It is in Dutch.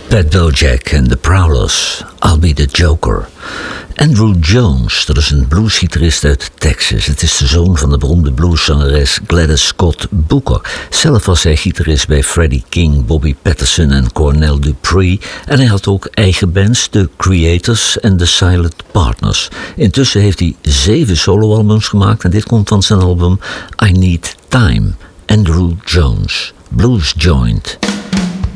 Pat Bojack en The Prowlers, I'll Be the Joker. Andrew Jones, dat is een bluesgitarist uit Texas. Het is de zoon van de beroemde blueszangeres Gladys Scott Booker. Zelf was hij gitarist bij Freddie King, Bobby Patterson en Cornell Dupree. En hij had ook eigen bands, The Creators en The Silent Partners. Intussen heeft hij 7 soloalbums gemaakt en dit komt van zijn album I Need Time. Andrew Jones, Blues Joint.